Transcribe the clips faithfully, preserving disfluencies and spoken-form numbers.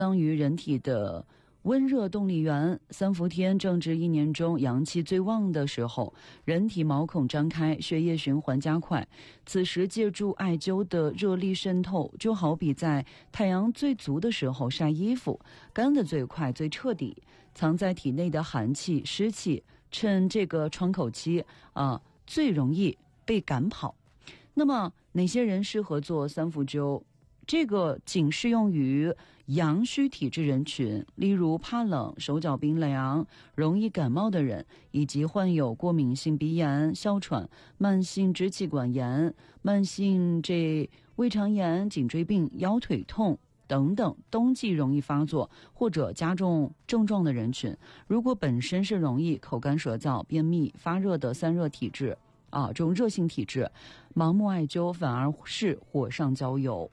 当于人体的温热动力源。三伏天正值一年中阳气最旺的时候，人体毛孔张开，血液循环加快。此时借助艾灸的热力渗透，就好比在太阳最足的时候晒衣服，干得最快最彻底。藏在体内的寒气湿气，趁这个窗口期啊、呃，最容易被赶跑。那么哪些人适合做三伏灸？这个仅适用于阳虚体质人群，例如怕冷、手脚冰凉、容易感冒的人，以及患有过敏性鼻炎、哮喘、慢性支气管炎、慢性这胃肠炎、颈椎病、腰腿痛等等冬季容易发作或者加重症状的人群。如果本身是容易口干舌燥、便秘、发热的散热体质啊，这种热性体质，盲目艾灸反而是火上浇油。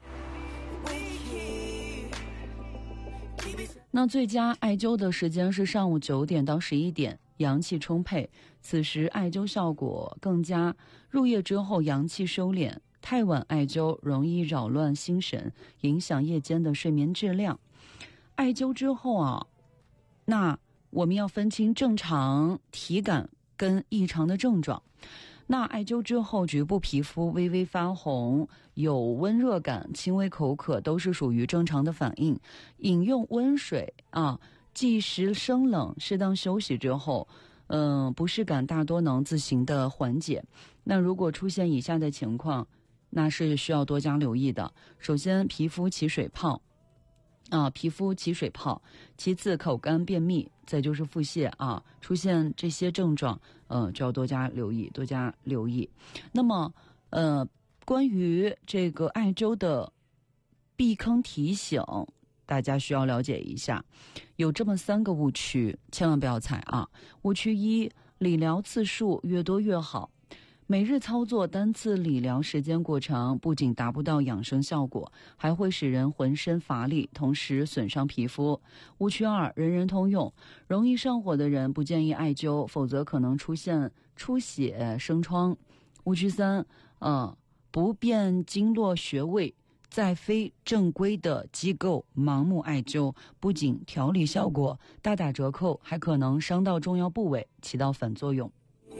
那最佳艾灸的时间是上午九点到十一点，阳气充沛，此时艾灸效果更佳。入夜之后阳气收敛，太晚艾灸容易扰乱心神，影响夜间的睡眠质量。艾灸之后啊，那我们要分清正常体感跟异常的症状。那艾灸之后局部皮肤微微发红，有温热感，轻微口渴，都是属于正常的反应。饮用温水啊，忌时生冷，适当休息之后，嗯、呃，不适感大多能自行的缓解。那如果出现以下的情况，那是需要多加留意的。首先，皮肤起水泡啊，皮肤起水泡，其次口干便秘，再就是腹泻啊，出现这些症状，呃，就要多加留意，多加留意。那么，呃，关于这个艾灸的避坑提醒，大家需要了解一下，有这么三个误区，千万不要踩啊。误区一，理疗次数越多越好。每日操作单次理疗时间过长，不仅达不到养生效果，还会使人浑身乏力，同时损伤皮肤。误区二，人人通用，容易上火的人不建议艾灸，否则可能出现出血生疮。误区三，呃，不辨经络穴位，在非正规的机构盲目艾灸，不仅调理效果大打折扣，还可能伤到重要部位，起到反作用。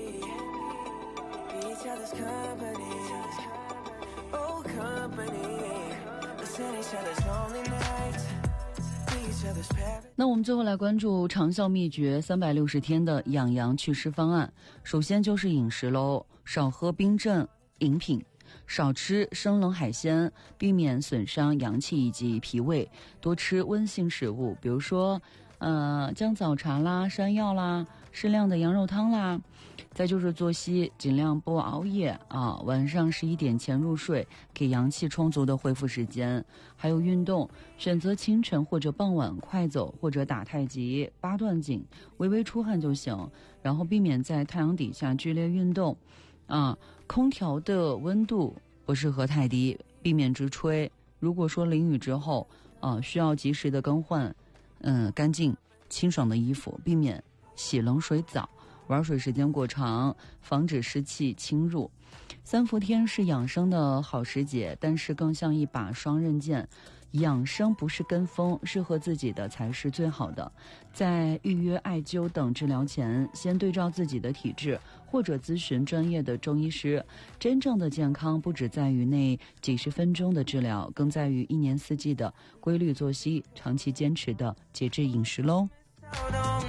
那我们最后来关注长效秘诀三百六十天的养阳祛湿方案。首先就是饮食喽，少喝冰镇饮品，少吃生冷海鲜，避免损伤阳气以及脾胃，多吃温性食物，比如说呃姜枣茶啦、山药啦，适量的羊肉汤啦。再就是作息，尽量不熬夜啊，晚上十一点前入睡，给阳气充足的恢复时间。还有运动，选择清晨或者傍晚快走或者打太极、八段锦，微微出汗就行。然后避免在太阳底下剧烈运动啊，空调的温度不适合太低，避免直吹。如果说淋雨之后啊，需要及时的更换嗯干净清爽的衣服，避免洗冷水澡，玩水时间过长，防止湿气侵入。三伏天是养生的好时节，但是更像一把双刃剑，养生不是跟风，适合自己的才是最好的。在预约艾灸等治疗前，先对照自己的体质，或者咨询专业的中医师。真正的健康不只在于那几十分钟的治疗，更在于一年四季的规律作息，长期坚持的节制饮食喽。